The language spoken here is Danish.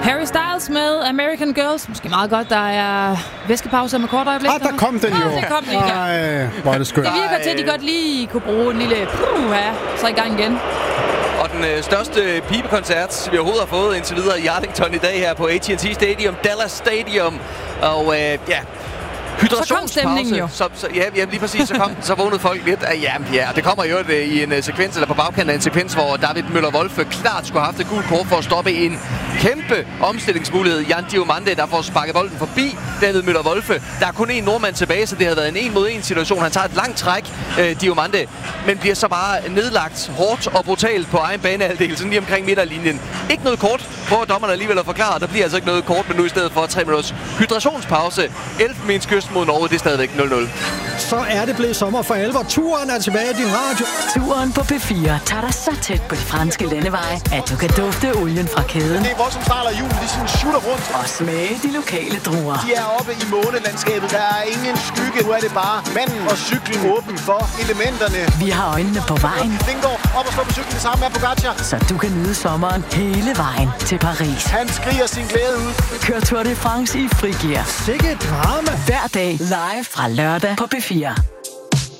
Harry Styles med American Girls. Måske meget godt, der er væskepause med kort øjeblik. Der kom den jo. Det kom lige der. Hvor er det skønt. Det virker til, at de godt lige kunne bruge en lille så i gang igen. Og den største pibekoncert, vi overhovedet har fået indtil videre i Arlington i dag her på AT&T Stadium, Dallas Stadium. Og Så kom stemningen jo. Ja, lige præcis. Så vågnede folk lidt af, det kommer jo i en sekvens, eller på bagkanten af en sekvens, hvor David Møller-Wolfe klart skulle have haft et gult kort for at stoppe en kæmpe omstillingsmulighed. Jan Diomande, der får sparket bolden forbi David Møller-Wolfe. Der er kun én nordmand tilbage, så det har været en 1-mod-1 situation. Han tager et langt træk, Diomande, men bliver så bare nedlagt hårdt og brutalt på egen banehalvdel, sådan lige omkring midterlinjen. Ikke noget kort, hvor dommerne alligevel at forklare. Der bliver altså ikke noget kort, men nu i stedet for 3 minutters hydrationspause. Elfenbenskysten mod Norge, det er stadigvæk 0-0. Så er det blevet sommer for alvor. Turen er tilbage i din radio. Turen på P4 tager dig så tæt på de franske landeveje, at du kan dufte olien fra kæden. Det er voldsomt start af jul, de sådan shooter rundt. Og smage de lokale druer. De er oppe i månelandskabet. Der er ingen skygge. Nu er det bare manden og cyklen åben for elementerne. Vi har øjnene på vejen. Vingård op og stå på cyklen sammen med Pogacar. Så du kan nyde sommeren hele vejen til Paris. Han skriger sin glæde ud. Kør Tour de France i frigear. Sikke drama. Hver dag live fra lørdag på P4.